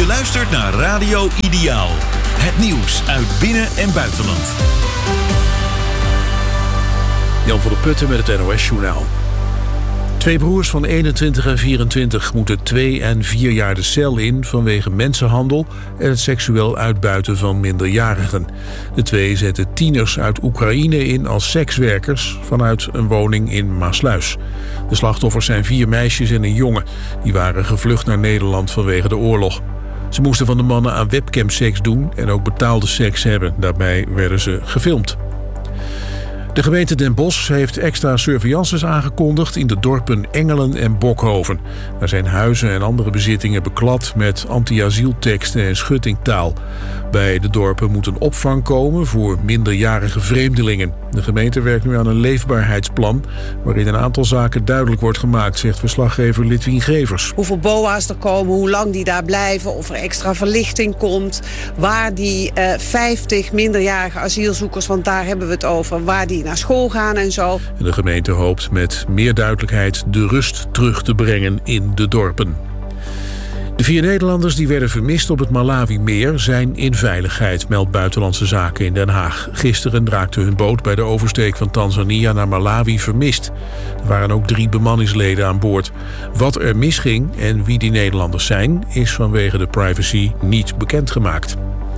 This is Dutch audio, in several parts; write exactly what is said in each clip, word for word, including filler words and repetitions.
Je luistert naar Radio Ideaal. Het nieuws uit binnen- en buitenland. Jan van der Putten met het N O S-journaal. Twee broers van eenentwintig en vierentwintig moeten twee en vier jaar de cel in vanwege mensenhandel en het seksueel uitbuiten van minderjarigen. De twee zetten tieners uit Oekraïne in als sekswerkers vanuit een woning in Maassluis. De slachtoffers zijn vier meisjes en een jongen. Die waren gevlucht naar Nederland vanwege de oorlog. Ze moesten van de mannen aan webcamseks doen en ook betaalde seks hebben. Daarbij werden ze gefilmd. De gemeente Den Bosch heeft extra surveillances aangekondigd in de dorpen Engelen en Bokhoven. Daar zijn huizen en andere bezittingen beklad met anti-asielteksten en schuttingtaal. Bij de dorpen moet een opvang komen voor minderjarige vreemdelingen. De gemeente werkt nu aan een leefbaarheidsplan waarin een aantal zaken duidelijk wordt gemaakt, zegt verslaggever Litwien Gevers. Hoeveel B O A's er komen, hoe lang die daar blijven, of er extra verlichting komt, waar die uh, vijftig minderjarige asielzoekers, want daar hebben we het over, waar die naar school gaan en zo. En de gemeente hoopt met meer duidelijkheid de rust terug te brengen in de dorpen. De vier Nederlanders die werden vermist op het Malawi-meer zijn in veiligheid, meldt Buitenlandse Zaken in Den Haag. Gisteren raakte hun boot bij de oversteek van Tanzania naar Malawi vermist. Er waren ook drie bemanningsleden aan boord. Wat er misging en wie die Nederlanders zijn, is vanwege de privacy niet bekendgemaakt.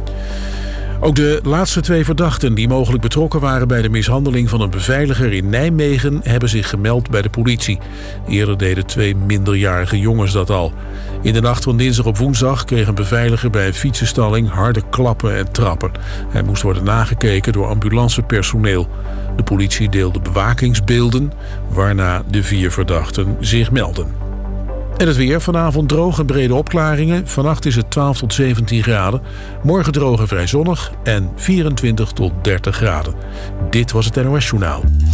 Ook de laatste twee verdachten die mogelijk betrokken waren bij de mishandeling van een beveiliger in Nijmegen hebben zich gemeld bij de politie. Eerder deden twee minderjarige jongens dat al. In de nacht van dinsdag op woensdag kreeg een beveiliger bij een fietsenstalling harde klappen en trappen. Hij moest worden nagekeken door ambulancepersoneel. De politie deelde bewakingsbeelden, waarna de vier verdachten zich melden. En het weer, vanavond droog en brede opklaringen. Vannacht is het twaalf tot zeventien graden. Morgen droog en vrij zonnig en vierentwintig tot dertig graden. Dit was het N O S-journaal.